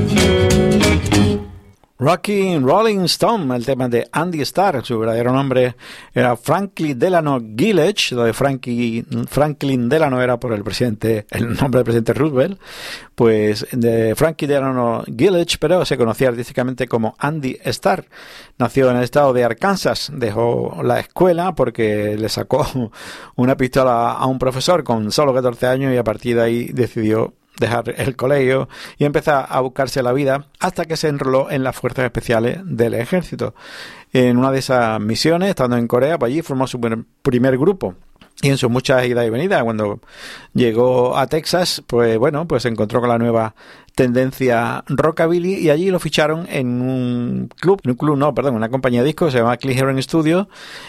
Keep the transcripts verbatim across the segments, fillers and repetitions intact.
Rockin' Rolling Stone, el tema de Andy Starr. Su verdadero nombre era Franklin Delano Gillespie, lo de Frankie, Franklin Delano era por el presidente, el nombre del presidente Roosevelt, pues de Frankie Delano Gillespie, pero se conocía artísticamente como Andy Starr. Nació en el estado de Arkansas, dejó la escuela porque le sacó una pistola a un profesor con solo catorce años y a partir de ahí decidió dejar el colegio y empezar a buscarse la vida hasta que se enroló en las fuerzas especiales del ejército. En una de esas misiones, estando en Corea, pues allí formó su primer grupo. Y en sus muchas idas y venidas, cuando llegó a Texas, pues bueno, pues se encontró con la nueva tendencia rockabilly y allí lo ficharon en un club, en un club no, perdón, una compañía de discos, se llama Clean Hearing Studio,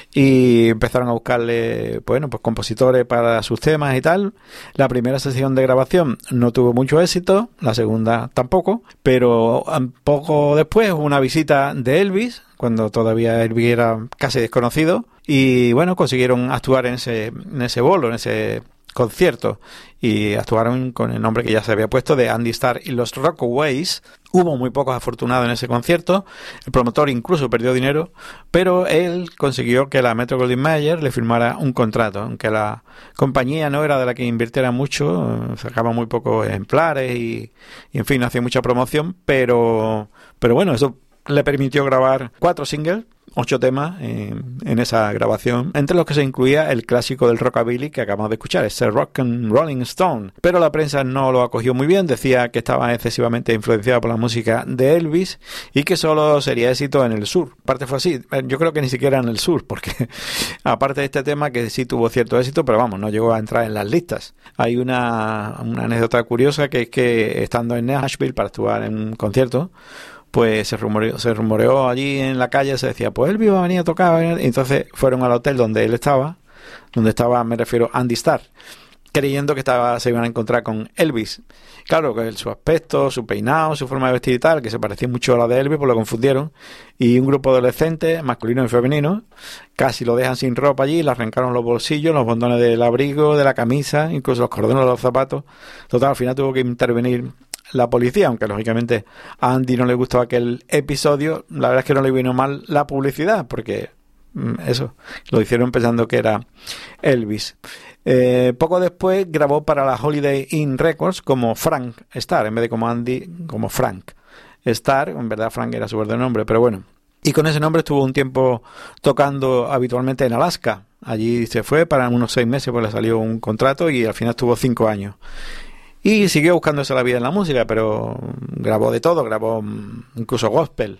y empezaron a buscarle, bueno, pues compositores para sus temas y tal. La primera sesión de grabación no tuvo mucho éxito, la segunda tampoco, pero poco después hubo una visita de Elvis, cuando todavía Elvis era casi desconocido, y bueno, consiguieron actuar en ese, en ese bolo, en ese concierto, y actuaron con el nombre que ya se había puesto de Andy Starr y los Rockaways. Hubo muy pocos afortunados en ese concierto, el promotor incluso perdió dinero, pero él consiguió que la Metro-Goldwyn-Mayer le firmara un contrato, aunque la compañía no era de la que invirtiera mucho, sacaba muy pocos ejemplares y, y en fin, no hacía mucha promoción, pero, pero bueno, eso le permitió grabar cuatro singles, ocho temas en, en esa grabación, entre los que se incluía el clásico del rockabilly que acabamos de escuchar, ese Rockin' Rolling Stone. Pero la prensa no lo acogió muy bien, decía que estaba excesivamente influenciado por la música de Elvis y que solo sería éxito en el sur. Aparte fue así, yo creo que ni siquiera en el sur, porque aparte de este tema que sí tuvo cierto éxito, pero vamos, no llegó a entrar en las listas. Hay una, una anécdota curiosa que es que estando en Nashville para actuar en un concierto, pues se rumoreó, se rumoreó allí en la calle, se decía, pues Elvis va a venir a tocar, y entonces fueron al hotel donde él estaba, donde estaba, me refiero, Andy Starr, creyendo que estaba se iban a encontrar con Elvis. Claro, que su aspecto, su peinado, su forma de vestir y tal, que se parecía mucho a la de Elvis, pues lo confundieron, y un grupo de adolescentes, masculinos y femeninos, casi lo dejan sin ropa allí, le arrancaron los bolsillos, los botones del abrigo, de la camisa, incluso los cordones de los zapatos. Total, al final tuvo que intervenir la policía, aunque lógicamente a Andy no le gustó aquel episodio. La verdad es que no le vino mal la publicidad, porque eso, lo hicieron pensando que era Elvis. Eh, poco después grabó para la Holiday Inn Records como Frank Starr, en vez de como Andy, como Frank Starr. En verdad Frank era su verdadero nombre, pero bueno. Y con ese nombre estuvo un tiempo tocando habitualmente en Alaska. Allí se fue para unos seis meses, pues le salió un contrato y al final estuvo cinco años. Y siguió buscándose la vida en la música, pero grabó de todo, grabó incluso gospel.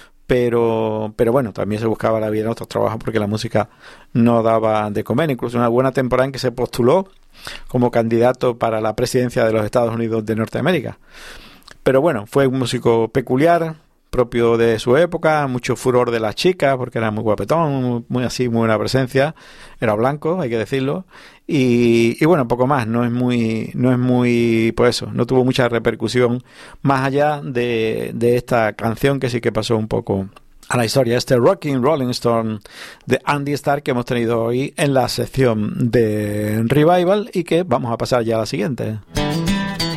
Pero pero bueno, también se buscaba la vida en otros trabajos porque la música no daba de comer. Incluso una buena temporada en que se postuló como candidato para la presidencia de los Estados Unidos de Norteamérica. Pero bueno, fue un músico peculiar, propio de su época, mucho furor de las chicas porque era muy guapetón, muy, muy así, muy buena presencia, era blanco, hay que decirlo, y, y bueno, poco más, no es muy, no es muy, pues eso, no tuvo mucha repercusión más allá de, de esta canción que sí que pasó un poco a la historia, este Rockin' Rolling Stone de Andy Starr que hemos tenido hoy en la sección de Revival y que vamos a pasar ya a la siguiente.